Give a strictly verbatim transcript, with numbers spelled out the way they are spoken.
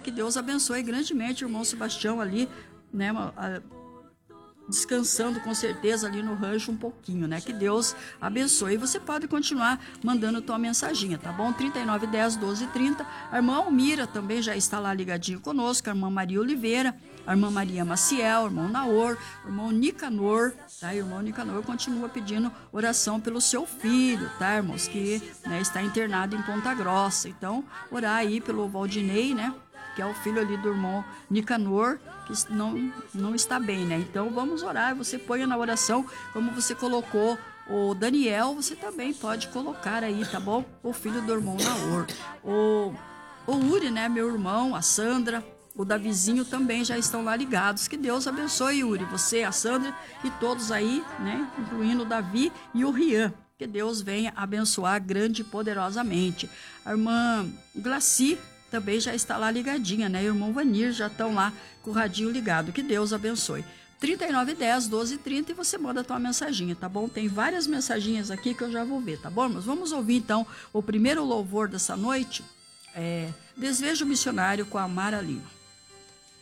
Que Deus abençoe grandemente o irmão Sebastião ali, né? A, descansando com certeza ali no rancho um pouquinho, né? Que Deus abençoe. E você pode continuar mandando tua mensaginha, tá bom? trinta e nove, dez, doze, trinta. A irmã Almira também já está lá ligadinho conosco, a irmã Maria Oliveira, a irmã Maria Maciel, o irmão Naor, o irmão Nicanor, tá? E o irmão Nicanor continua pedindo oração pelo seu filho, tá, irmãos? Que, né, está internado em Ponta Grossa. Então, orar aí pelo Valdinei, né? Que é o filho ali do irmão Nicanor, que não, não está bem, né? Então vamos orar, você põe na oração, como você colocou o Daniel, você também pode colocar aí, tá bom? O filho do irmão Naor. O, o Uri, né, meu irmão, a Sandra, o Davizinho também já estão lá ligados. Que Deus abençoe, Uri, você, a Sandra e todos aí, né? Incluindo o Davi e o Rian. Que Deus venha abençoar grande e poderosamente. A irmã Glaci também já está lá ligadinha, né? E o irmão Vanir já estão lá com o radinho ligado. Que Deus abençoe. trinta e nove, dez, doze, trinta e você manda a tua mensaginha, tá bom? Tem várias mensaginhas aqui que eu já vou ver, tá bom? Mas vamos ouvir então o primeiro louvor dessa noite. É Desvejo Missionário com a Mara Lima.